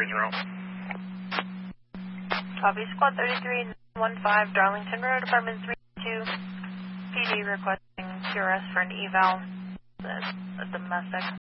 Copy, Squad 3315, Darlington Road, Apartment 32, PD requesting QRS for an eval, a domestic.